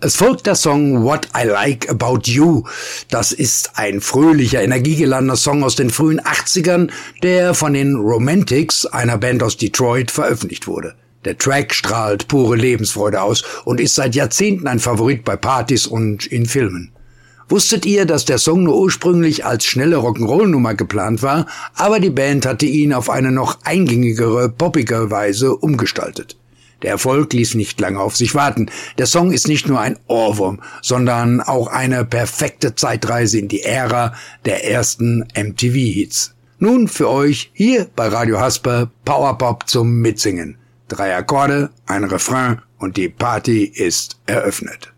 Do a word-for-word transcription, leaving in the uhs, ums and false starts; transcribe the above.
Es folgt der Song What I Like About You. Das ist ein fröhlicher, energiegeladener Song aus den frühen achtzigern, der von den Romantics, einer Band aus Detroit, veröffentlicht wurde. Der Track strahlt pure Lebensfreude aus und ist seit Jahrzehnten ein Favorit bei Partys und in Filmen. Wusstet ihr, dass der Song nur ursprünglich als schnelle Rock'n'Roll-Nummer geplant war, aber die Band hatte ihn auf eine noch eingängigere, poppige Weise umgestaltet? Der Erfolg ließ nicht lange auf sich warten. Der Song ist nicht nur ein Ohrwurm, sondern auch eine perfekte Zeitreise in die Ära der ersten M T V-Hits. Nun für euch hier bei Radio Hasper Powerpop zum Mitsingen. Drei Akkorde, ein Refrain und die Party ist eröffnet.